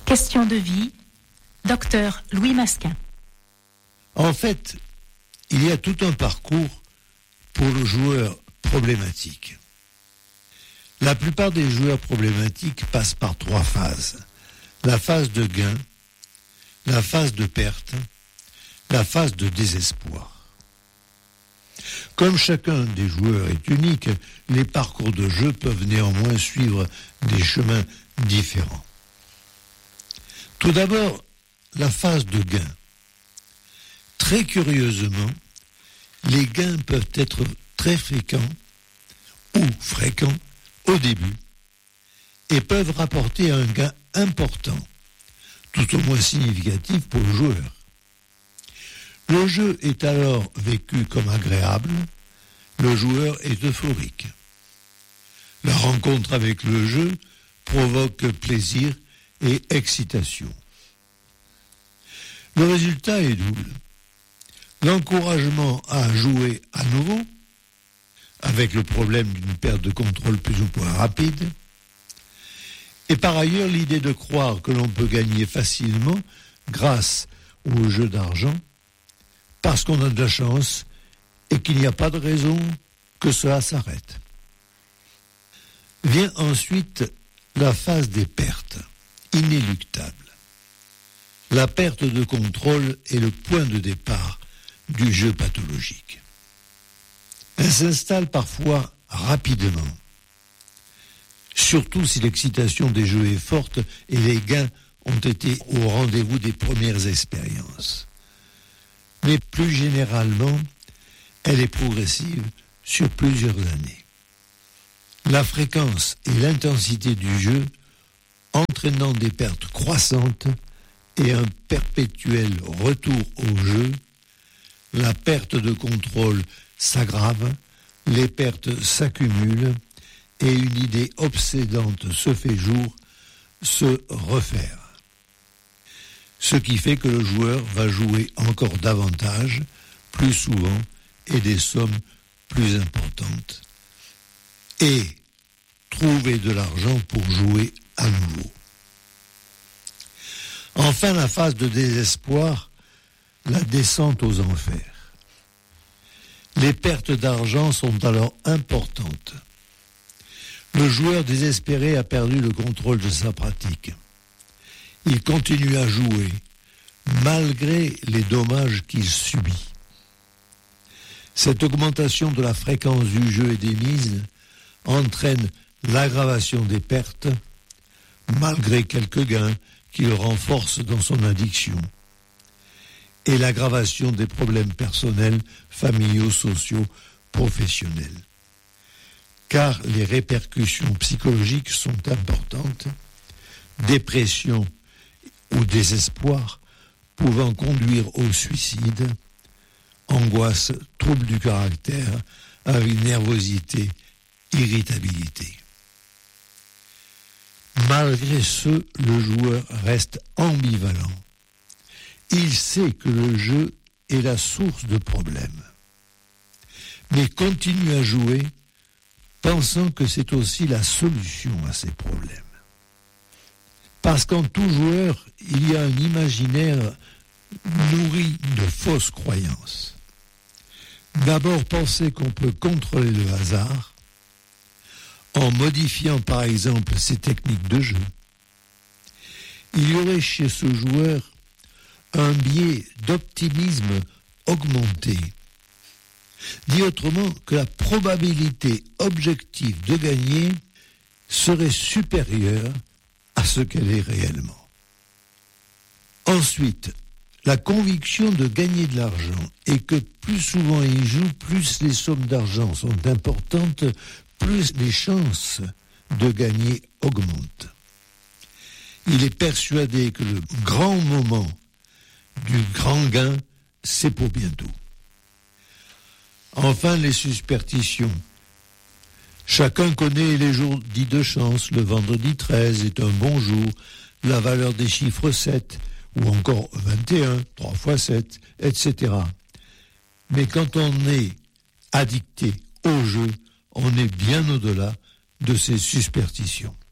Question de vie, Dr Louis Masquin. En fait, il y a tout un parcours pour le joueur problématique. La plupart des joueurs problématiques passent par 3 phases. La phase de gain, la phase de perte, la phase de désespoir. Comme chacun des joueurs est unique, les parcours de jeu peuvent néanmoins suivre des chemins différents. Tout d'abord, la phase de gain. Très curieusement, les gains peuvent être très fréquents ou fréquents au début et peuvent rapporter un gain important, tout au moins significatif pour le joueur. Le jeu est alors vécu comme agréable, le joueur est euphorique. La rencontre avec le jeu provoque plaisir et excitation. Le résultat est double. L'encouragement à jouer à nouveau, avec le problème d'une perte de contrôle plus ou moins rapide, et par ailleurs l'idée de croire que l'on peut gagner facilement grâce au jeu d'argent, parce qu'on a de la chance et qu'il n'y a pas de raison que cela s'arrête. Vient ensuite la phase des pertes, inéluctable. La perte de contrôle est le point de départ du jeu pathologique. Elle s'installe parfois rapidement, surtout si l'excitation des jeux est forte et les gains ont été au rendez-vous des premières expériences. Mais plus généralement, elle est progressive sur plusieurs années. La fréquence et l'intensité du jeu entraînant des pertes croissantes et un perpétuel retour au jeu, la perte de contrôle s'aggrave, les pertes s'accumulent et une idée obsédante se fait jour, se refaire. Ce qui fait que le joueur va jouer encore davantage, plus souvent et des sommes plus importantes, et trouver de l'argent pour jouer à nouveau. Enfin, la phase de désespoir, la descente aux enfers. Les pertes d'argent sont alors importantes. Le joueur désespéré a perdu le contrôle de sa pratique. Il continue à jouer, malgré les dommages qu'il subit. Cette augmentation de la fréquence du jeu et des mises entraîne l'aggravation des pertes, malgré quelques gains qui le renforcent dans son addiction, et l'aggravation des problèmes personnels, familiaux, sociaux, professionnels. Car les répercussions psychologiques sont importantes, dépression ou désespoir pouvant conduire au suicide, angoisse, trouble du caractère, avec nervosité, irritabilité. Malgré ce, le joueur reste ambivalent. Il sait que le jeu est la source de problèmes, mais continue à jouer pensant que c'est aussi la solution à ces problèmes. Parce qu'en tout joueur, il y a un imaginaire nourri de fausses croyances. D'abord, penser qu'on peut contrôler le hasard en modifiant par exemple ses techniques de jeu. Il y aurait chez ce joueur un biais d'optimisme augmenté. Dit autrement, que la probabilité objective de gagner serait supérieure à ce qu'elle est réellement. Ensuite, la conviction de gagner de l'argent et que plus souvent il joue, plus les sommes d'argent sont importantes, plus les chances de gagner augmentent. Il est persuadé que le grand moment du grand gain, c'est pour bientôt. Enfin, les superstitions. Chacun connaît les jours dits de chance. Le vendredi 13 est un bon jour. La valeur des chiffres 7, ou encore 21, 3 fois 7, etc. Mais quand on est addicté au jeu, on est bien au-delà de ces superstitions.